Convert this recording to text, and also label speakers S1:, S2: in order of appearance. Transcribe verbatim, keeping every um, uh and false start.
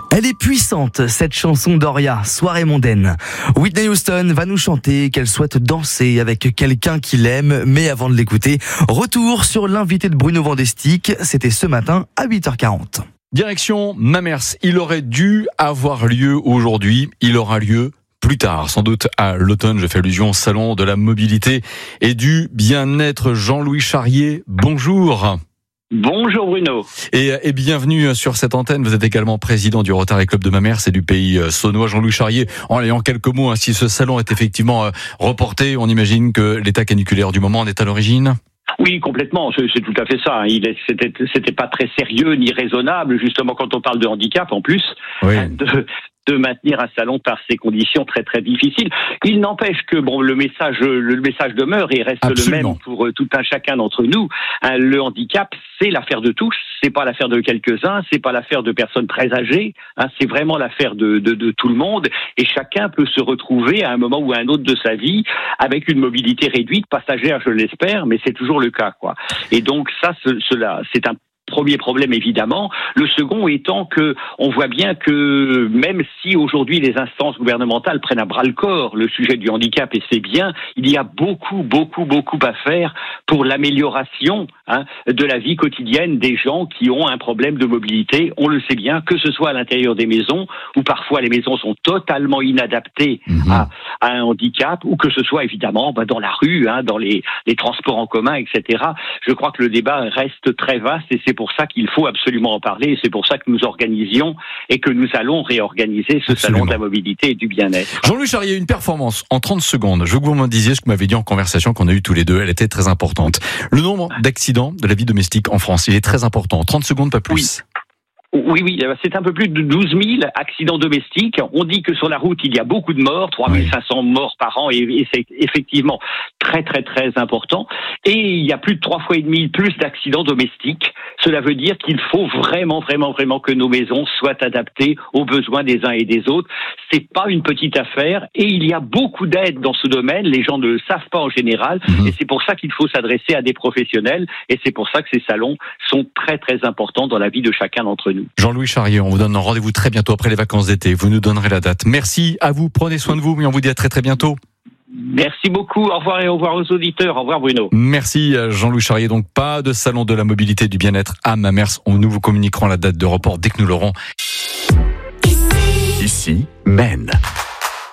S1: Elle est puissante, cette chanson d'Oria, Soirée mondaine. Whitney Houston va nous chanter qu'elle souhaite danser avec quelqu'un qu'il aime, mais avant de l'écouter, retour sur l'invité de Bruno Vandestick, c'était ce matin à huit heures quarante.
S2: Direction Mamers, il aurait dû avoir lieu aujourd'hui, il aura lieu plus tard, sans doute à l'automne. Je fais allusion au salon de la mobilité et du bien-être. Jean-Louis Charrier, bonjour.
S3: Bonjour Bruno.
S2: Et, et bienvenue sur cette antenne. Vous êtes également président du Rotary Club de Mamers et du Pays Saunois. Jean-Louis Charrier, en, en quelques mots, hein, si ce salon est effectivement euh, reporté, on imagine que l'état caniculaire du moment en est à l'origine ?
S3: Oui, complètement, c'est, c'est tout à fait ça. Il est, c'était, c'était pas très sérieux ni raisonnable, justement, quand on parle de handicap, en plus,
S2: oui.
S3: de, de maintenir un salon par ces conditions très très difficiles. Il n'empêche que bon, le message, le message demeure et reste
S2: Absolument.
S3: le même pour tout un chacun d'entre nous. Hein, le handicap, c'est l'affaire de tous. C'est pas l'affaire de quelques-uns, c'est pas l'affaire de personnes très âgées. Hein, c'est vraiment l'affaire de, de, de tout le monde. Et chacun peut se retrouver à un moment ou à un autre de sa vie avec une mobilité réduite, passagère, je l'espère, mais c'est toujours le cas, quoi. Et donc ça, ce, cela, c'est un premier problème évidemment. Le second étant que on voit bien que même si aujourd'hui les instances gouvernementales prennent à bras le corps le sujet du handicap, et c'est bien, il y a beaucoup, beaucoup, beaucoup à faire pour l'amélioration hein, de la vie quotidienne des gens qui ont un problème de mobilité. On le sait bien, que ce soit à l'intérieur des maisons, où parfois les maisons sont totalement inadaptées mmh. à, à un handicap, ou que ce soit évidemment bah, dans la rue, hein, dans les, les transports en commun, et cetera. Je crois que le débat reste très vaste et c'est pour ça qu'il faut absolument en parler et c'est pour ça que nous organisions et que nous allons réorganiser ce
S2: Absolument.
S3: salon de la mobilité et du bien-être.
S2: Jean-Louis Charrier, une performance en trente secondes. Je veux que vous me disiez ce que vous m'avez dit en conversation qu'on a eu tous les deux. Elle était très importante. Le nombre d'accidents de la vie domestique en France, il est très important. trente secondes, pas plus.
S3: Oui. Oui, oui, c'est un peu plus de douze mille accidents domestiques. On dit que sur la route, il y a beaucoup de morts, trois mille cinq cents morts par an, et, et c'est effectivement très, très, très important. Et il y a plus de trois fois et demi plus d'accidents domestiques. Cela veut dire qu'il faut vraiment, vraiment, vraiment que nos maisons soient adaptées aux besoins des uns et des autres. C'est pas une petite affaire, et il y a beaucoup d'aide dans ce domaine. Les gens ne le savent pas en général, mmh. et c'est pour ça qu'il faut s'adresser à des professionnels, et c'est pour ça que ces salons sont très, très importants dans la vie de chacun d'entre nous.
S2: Jean-Louis Charrier, on vous donne un rendez-vous très bientôt après les vacances d'été. Vous nous donnerez la date. Merci à vous, prenez soin de vous et on vous dit à très très bientôt.
S3: Merci beaucoup, au revoir et au revoir aux auditeurs. Au revoir Bruno.
S2: Merci Jean-Louis Charrier. Donc pas de salon de la mobilité et du bien-être à Mamers. Nous vous communiquerons la date de report dès que nous l'aurons.
S4: Ici, Maine.